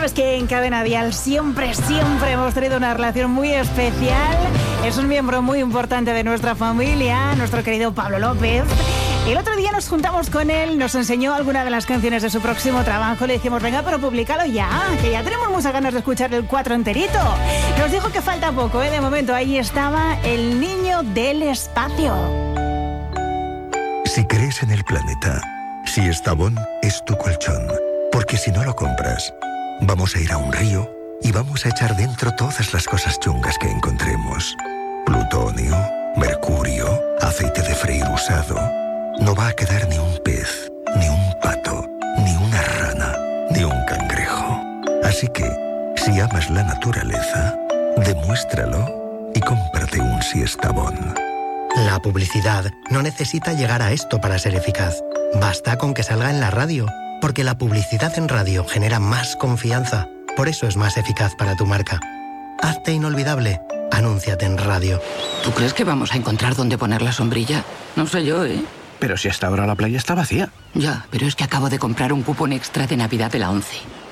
sabes que en Cadena Dial siempre hemos tenido una relación muy especial. Es un miembro muy importante de nuestra familia, nuestro querido Pablo López. El otro día nos juntamos con él, nos enseñó alguna de las canciones de su próximo trabajo. Le dijimos, venga, pero públicalo ya, que ya tenemos muchas ganas de escuchar el 4 enterito. Nos dijo que falta poco, De momento ahí estaba El niño del espacio. Si crees en el planeta, si Estavón es tu colchón, porque si no lo compras, vamos a ir a un río y vamos a echar dentro todas las cosas chungas que encontremos. Plutonio, mercurio, aceite de freír usado. No va a quedar ni un pez, ni un pato, ni una rana, ni un cangrejo. Así que, si amas la naturaleza, demuéstralo y cómprate un Siestabón. La publicidad no necesita llegar a esto para ser eficaz. Basta con que salga en la radio, porque la publicidad en radio genera más confianza. Por eso es más eficaz para tu marca. Hazte inolvidable. Anúnciate en radio. ¿Tú crees que vamos a encontrar dónde poner la sombrilla? No sé yo, ¿eh? Pero si hasta ahora la playa está vacía. Ya, pero es que acabo de comprar un cupón extra de Navidad de la 11.